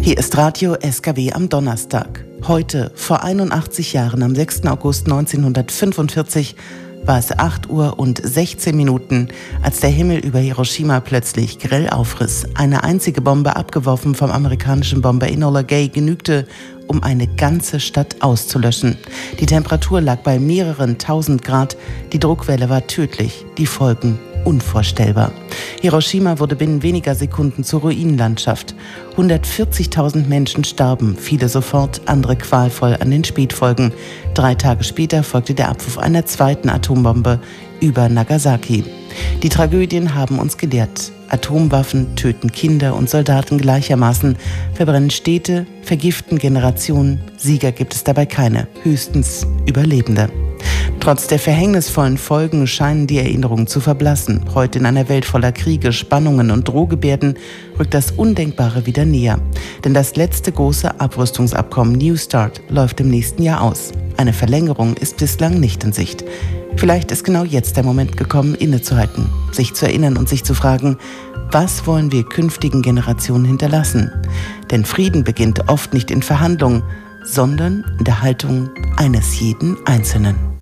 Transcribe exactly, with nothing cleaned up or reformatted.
Hier ist Radio S K W am Donnerstag. Heute, vor einundachtzig Jahren, am sechsten August neunzehnhundertfünfundvierzig, war es acht Uhr und sechzehn Minuten, als der Himmel über Hiroshima plötzlich grell aufriss. Eine einzige Bombe, abgeworfen vom amerikanischen Bomber Enola Gay, genügte, um eine ganze Stadt auszulöschen. Die Temperatur lag bei mehreren tausend Grad, die Druckwelle war tödlich, die Folgen unvorstellbar. Hiroshima wurde binnen weniger Sekunden zur Ruinenlandschaft. hundertvierzigtausend Menschen starben, viele sofort, andere qualvoll an den Spätfolgen. Drei Tage später folgte der Abwurf einer zweiten Atombombe über Nagasaki. Die Tragödien haben uns gelehrt. Atomwaffen töten Kinder und Soldaten gleichermaßen, verbrennen Städte, vergiften Generationen. Sieger gibt es dabei keine, höchstens Überlebende. Trotz der verhängnisvollen Folgen scheinen die Erinnerungen zu verblassen. Heute in einer Welt voller Kriege, Spannungen und Drohgebärden rückt das Undenkbare wieder näher. Denn das letzte große Abrüstungsabkommen New START läuft im nächsten Jahr aus. Eine Verlängerung ist bislang nicht in Sicht. Vielleicht ist genau jetzt der Moment gekommen, innezuhalten, sich zu erinnern und sich zu fragen, was wollen wir künftigen Generationen hinterlassen? Denn Frieden beginnt oft nicht in Verhandlungen, sondern in der Haltung eines jeden Einzelnen.